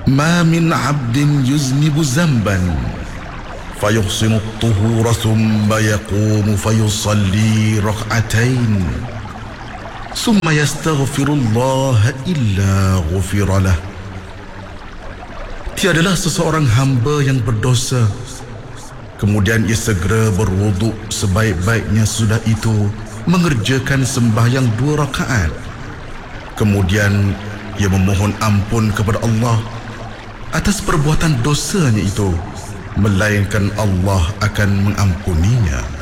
ما من عبد يذنب ذنبا فيحسن الطهور ثم يقوم فيصلي ركعتين ثم يستغفر الله إلا غفر له. Tiadalah seseorang hamba yang berdosa kemudian ia segera berwuduk sebaik-baiknya, sudah itu mengerjakan sembahyang 2 rakaat, kemudian ia memohon ampun kepada Allah atas perbuatan dosanya itu, melainkan Allah akan mengampuninya.